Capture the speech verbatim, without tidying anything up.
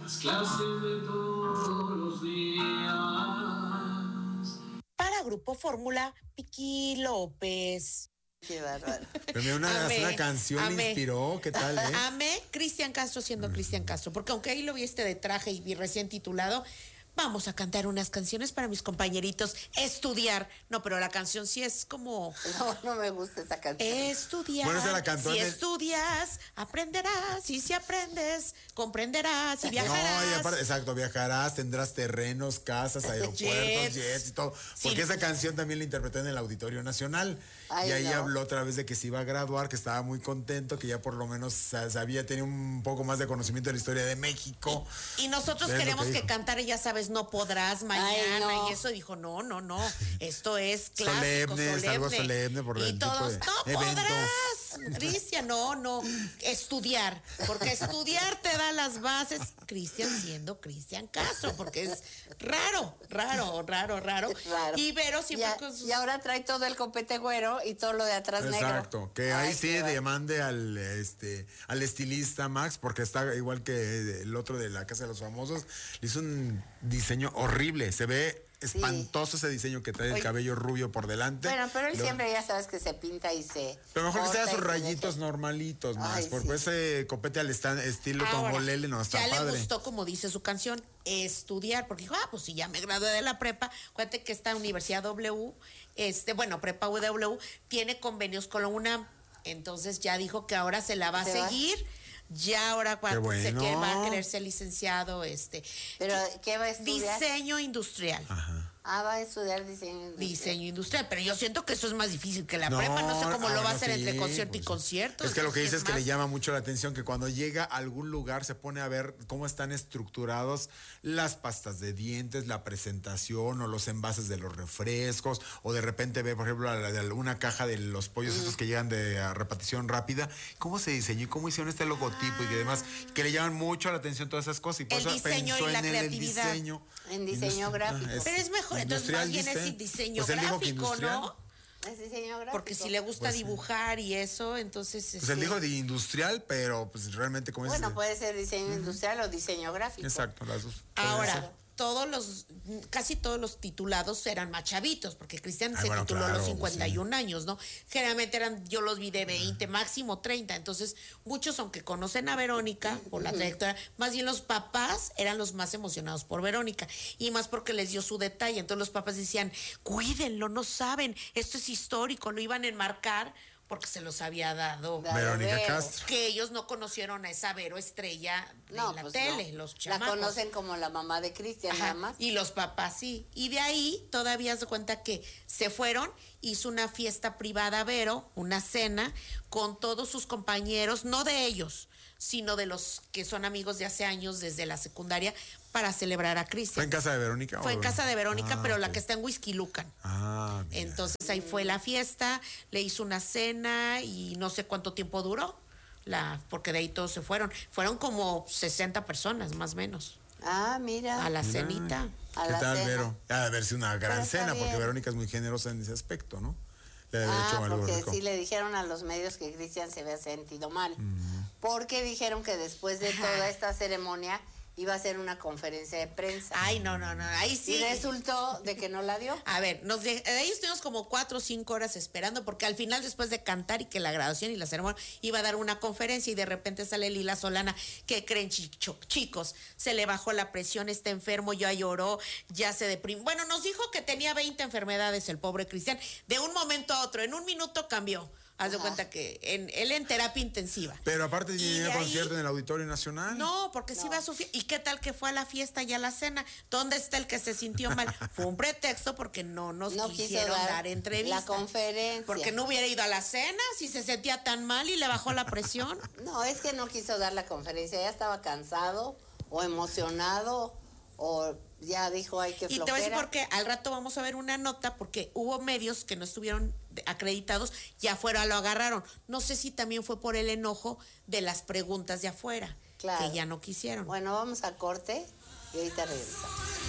las clases de todos los días. Para Grupo Fórmula, Piqui López. Qué bárbaro. Pero una, Amé, una canción amé. le inspiró, ¿qué tal, eh? Amé Cristian Castro siendo Cristian Castro, porque aunque ahí lo viste de traje y recién titulado, vamos a cantar unas canciones para mis compañeritos, estudiar. No, pero la canción sí es como... No, no me gusta esa canción. Estudiar. Bueno, se la cantó si en el- estudias, aprenderás. Y si aprendes, comprenderás y No, viajarás. y aparte, exacto, viajarás, tendrás terrenos, casas, aeropuertos, Jets. jets y todo. Porque Sí. esa canción también la interpretó en el Auditorio Nacional. Ay, y ahí no. habló otra vez de que se iba a graduar, que estaba muy contento, que ya por lo menos sa- sabía, tenía un poco más de conocimiento de la historia de México. Y nosotros Es lo queremos que que, dijo. cantara, ya sabes, no podrás mañana. Ay, no. Y eso dijo, no, no, no. Esto es clásico, Solemne, es algo solemne por y el tipo todos, de no evento". podrás, Cristian, no, no. Estudiar, porque estudiar te da las bases. Cristian siendo Cristian Castro, porque es raro, raro, raro, raro. Es raro. Y Vero siempre Ya- con sus... Y ahora trae todo el copete güero y todo lo de atrás negro. Exacto, que Ay, ahí sí qué bárbaro. demande al este al estilista Max, porque está igual que el otro de la Casa de los Famosos, le hizo un diseño horrible, se ve espantoso ese diseño que trae el Oye. cabello rubio por delante. Bueno, pero él Lo- siempre ya sabes que se pinta y se... Pero mejor que corta sea y sus se rayitos deja. normalitos, Max, Ay, porque sí. ese copete al estan- estilo Ahora, tongolele no está ya padre. le gustó, como dice su canción, estudiar, porque dijo, ah, pues si ya me gradué de la prepa, acuérdate que esta Universidad W, este, bueno, Prepa U W, tiene convenios con la UNAM, entonces ya dijo que ahora se la va a ¿Se va? seguir, ya ahora cuando Qué se bueno. quiere, va a querer ser licenciado, este, Pero, ¿qué va a estudiar? diseño industrial. Ajá. Ah, va a estudiar diseño industrial. Diseño industrial, pero yo siento que eso es más difícil que la No, prepa, no sé cómo ah, lo va a bueno, hacer sí, entre concierto y pues, concierto. Es que lo que eso sí dice es que más- le llama mucho la atención que cuando llega a algún lugar se pone a ver cómo están estructurados las pastas de dientes, la presentación o los envases de los refrescos, o de repente ve, por ejemplo, la de una caja de los pollos estos que llegan de a repartición rápida, cómo se diseñó y cómo hicieron este logotipo y que demás, que le llaman mucho la atención todas esas cosas y por El eso diseño pensó y la en el, el creatividad. diseño. En diseño Industri- gráfico. ah, Pero es mejor, entonces más industrial, bien dice. es diseño Pues él dijo que gráfico, industrial. ¿no? Es diseño gráfico. Porque si le gusta Pues sí. dibujar y eso, entonces... Pues él este, dijo de industrial, pero pues realmente como Bueno, es... puede ser diseño industrial o diseño gráfico. Exacto, las dos. Pueden Ahora, ser. todos los, casi todos los titulados eran más chavitos, porque Cristian Ay, se bueno, tituló a claro, los cincuenta y un sí. años, ¿no? Generalmente eran, yo los vi de veinte, máximo treinta, entonces muchos, aunque conocen a Verónica por la trayectoria, más bien los papás eran los más emocionados por Verónica, y más porque les dio su detalle, entonces los papás decían, cuídenlo, no saben, esto es histórico, lo iban a enmarcar porque se los había dado. Da- Verónica Vero. Castro. Que ellos no conocieron a esa Vero estrella de No, la pues tele, no. los La chamacos. conocen como la mamá de Cristian, Ajá, nada más. y los papás sí. Y de ahí todavía se cuenta que se fueron, hizo una fiesta privada Vero, una cena, con todos sus compañeros, no de ellos, sino de los que son amigos de hace años desde la secundaria, para celebrar a ¿Fue Cristian. en casa de Verónica? Fue o- en casa de Verónica, Ah, pero la ok. que está en Whisky Lucan. Ah, mira. Entonces ahí fue la fiesta, le hizo una cena y no sé cuánto tiempo duró, la, porque de ahí todos se fueron. Fueron como sesenta personas, más o menos, Ah, mira. a la Mira. cenita. A ¿Qué la tal, cena. Vero? Ha de haber sido una gran Pero está cena, porque bien. Verónica es muy generosa en ese aspecto, ¿no? Le debe haber Ah, hecho algo porque rico. sí le dijeron a los medios que Cristian se había sentido mal. Porque dijeron que después de toda esta ceremonia iba a hacer una conferencia de prensa. Ay, no, no, no, ahí Y sí. resultó de que no la dio. A ver, nos de, de ahí estuvimos como cuatro o cinco horas esperando, porque al final, después de cantar y que la graduación y la ceremonia, iba a dar una conferencia y de repente sale Lila Solana. ¿Qué creen, chicho- chicos? Se le bajó la presión, está enfermo, ya lloró, ya se deprimió. Bueno, nos dijo que tenía veinte enfermedades el pobre Cristian. De un momento a otro, en un minuto cambió. Haz de Ajá. cuenta que en, él en terapia intensiva. Pero aparte Y tenía de ahí- concierto en el Auditorio Nacional. No, porque sí No. va a su fiesta. ¿Y qué tal que fue a la fiesta y a la cena? ¿Dónde está el que se sintió mal? Fue un pretexto porque no nos No quiso quisieron dar, dar entrevista. la conferencia. Porque no hubiera ido a la cena si se sentía tan mal y le bajó la presión. No, es que no quiso dar la conferencia. Ya estaba cansado o emocionado o ya dijo hay que Y te voy a decir por qué. Al rato vamos a ver una nota porque hubo medios que no estuvieron acreditados y afuera lo agarraron. No sé si también fue por el enojo de las preguntas de afuera, Claro. que ya no quisieron. Bueno, vamos a corte y ahorita regresamos.